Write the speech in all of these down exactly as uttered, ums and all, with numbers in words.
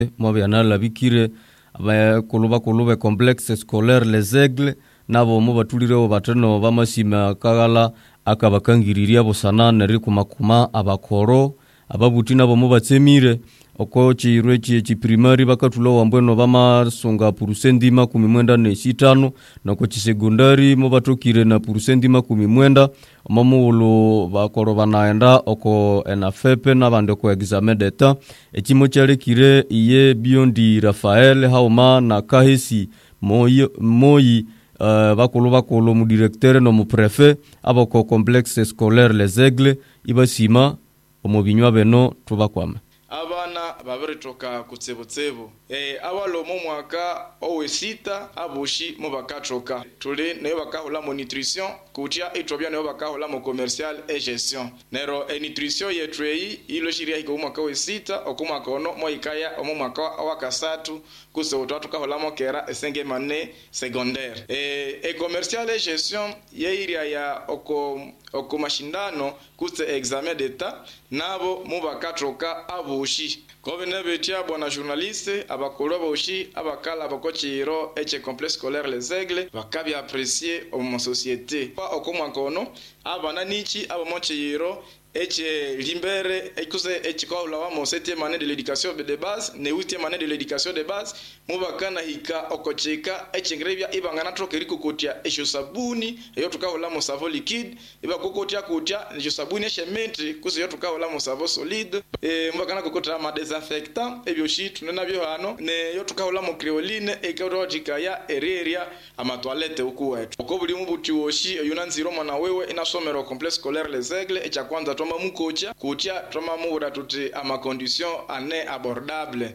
mwabyana labikire abakuluba kulube complexe scolaire Les Aigles nabo mu batulire batano bamasima kagala akabakangiriria busana nari kumakuma abakoro ababuti nabo mu batsemire oko chirwe chi primary bakatulo wambweno bamasunga purusendi makumi mwenda ne sitano nako chi secondary mu batokire na purusendi makumi mwenda mamulo bakoro banaenda oko enafepe nabande ko examen d'etat ekimo cyarekire iye Biondi Raphael Hauma na Kahesi moyi moyi uh, bakolo bakolo mu directeur no mu préfet abako complexe scolaire Les Aigles ibasima omubinywa beno tubakwama abana babiritoka kutsebotsebo eh abalo mu mwaka owesita abushi mu bakatroka tuli nayo bakahola mu nutrition kutia etobya nayo bakahola mu commercial et gestion nero e nutrition yetrei ilo shiria iko mwaka owesita okumwaka ono moikaya mu mwaka wa kasatu kuso utatu kahola mo kera esenge mane secondaire eh e commercial et gestion yeiria ya oko oko mashindano kuse examen d'etat nabo mu bakatroka abushi Kovene betia bwana journaliste abakolo boshi abakala bakochiro eche complexe scolaire Les Aigles bakabi apprécier en société pa okomwa kono abana nichi abamochiro eche limbere ekuse eche kwa ulawa mo septième année de l'éducation de base ne huitième année de l'éducation de base mubakana hika okocheka eche ngrebya ibangana trokeriko kotia esho sabuni eyo tukahola mo savo liquide iba kokotia kotia esho sabuni eshe metri kuse yo tukahola mo savo solide e mubakana kokota ma désinfectant ebyoshi tunena byo hano ne yo tukahola mo creoline ekorotika ya ereria ama toilette ukuwetu okobuli mubuti woshi yunanziro mwana wewe inasomero complexe scolaire Les Aigles echa kwanza toma mukocha kutia toma mura tuti ama condition ane abordable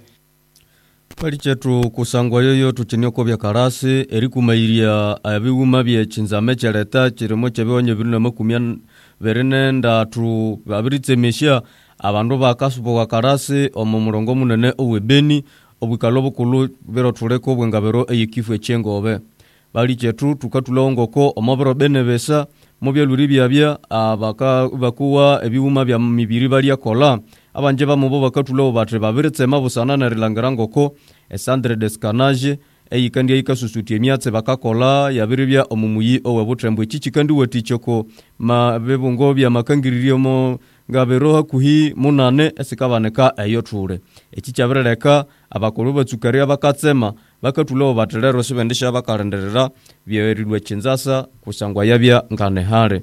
pali chetu kusangwa yoyo tuchenyo kobya karasi eri kumairia abiwuma bye chinzame chaleta chiremo chebonye biruna makumya verene ndatu babiritsemesha abandu bakasubo kwa karasi omu murongo munene owebeni obukalobo kulu bero tureko bwengabero eyikifu echengobe bali chetu tukatulongoko omabro benebesa mubyaluri byabya abaka bakuwa ebiwuma bya mibiri bali akola abanje bamubo bakatulo batre babiretsema busana na rilangirangoko esandre de scanage eyikandi yikasusutie myatse bakakola yabiribya omumuyi owebutrembo ichikandi wetichoko mabebungo bya makangiririo ngabero hakuhi munane esikabaneka eyoture echichabereka abakolo batsukari abakatsema bakatulo batrero sibendesha bakarenderera byerirwe chinzasa kusangwa yabya nganehare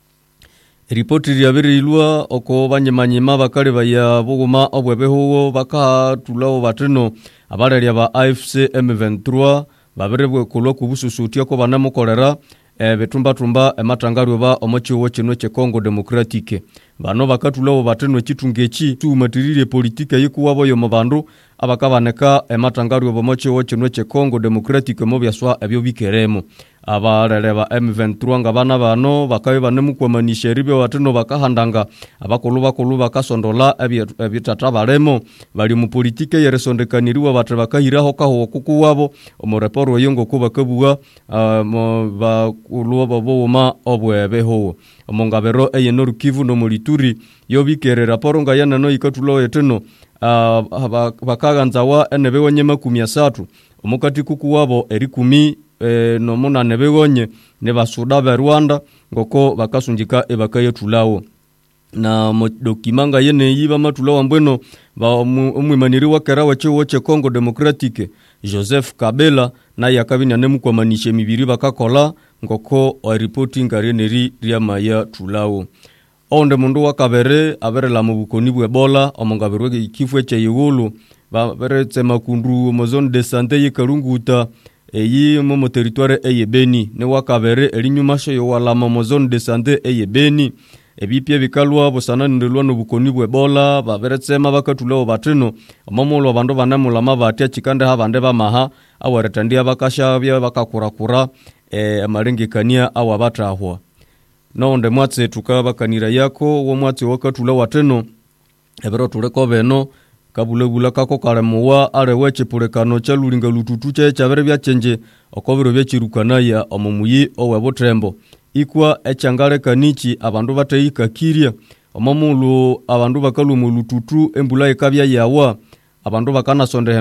ripoti yabirilwa oko banyemanyema bakale baya buguma obwebeho bakatulawo batrino abalya ba A F C M vingt-trois babirebwe kulo kubususutia ko banamukolera e betumba tumba ematangaro ba omochiwo chino che Congo Democratique bano bakatulawo batrino chitungechi tumatirire politika yikuwabo yo mabandu abakabaneka ematangaro ba mochiwo chino che Congo Democratique mo byaswa ebyo bikeremo abalele ba M vingt-trois ngabana bano bakabe banemukwamanisha ribe watino bakahandanga abakulu bakulu bakasondola ebitata balemo bali mu politika yeresondekaniriwa batre bakahiraho kaho kukuwabo omoreporo yongo kuba kabuwa mo bakulu baboma obwebeho omongabero eyenoru Kivu no Mulituri yobikere raporo ngayana no ikatulo eteno bakaganzawa enebe wonyema kumya satu omukati kukuwabo eri kumi e, no muna nebegonye ne basuda ba Rwanda ngoko bakasunjika ebakayetulawo na dokimanga yene yiba matulawo mbweno ba omwimaniri wa kerawa chewo che Congo Democratique Joseph Kabila na yakabina nemukwamanishe mibiri bakakola ngoko o reporting areneri riamaya tulawo onde mundu wa kabere aberela mu bukoni bwe Ebola omongaberwe kifwe che yigulu baberetse makundu mu zone de santé yikarunguta eyi mu territoire eyebeni ne wakabere elinyumasho yo wala mu zone de santé eyebeni ebipye bikalwa busana ndelwa no bukoni bwe Ebola baberetsema bakatulo batrino amamulo abandu banamula mabati achikande habande bamaha awaretandia bakasha bya bakakurakura e amarengekania awabatahwa nonde mwatse tukabakanira yako wo mwatse wakatula wateno ebero tuleko beno kabulebula kako kalemuwa areweche pulekano cha lulinga lututu cha chabere bya chenje okobero bya chirukana ya omumuyi owebutrembo ikwa echangale kanichi abandu bateyika kiria omamulu abandu bakalu mu lututu embula ekabya yawa abandu bakanasonde